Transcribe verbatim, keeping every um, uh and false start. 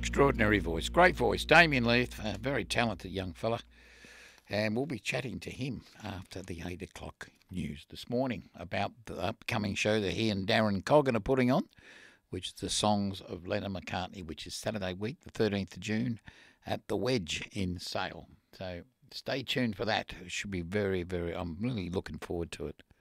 Extraordinary voice, great voice. Damien Leith, a very talented young fella. And we'll be chatting to him after the eight o'clock news this morning about the upcoming show that he and Darren Coggan are putting on, which is the Songs of Lennon McCartney, which is Saturday week, the thirteenth of June, at the Wedge in Sale. So stay tuned for that. It should be very, very, I'm really looking forward to it.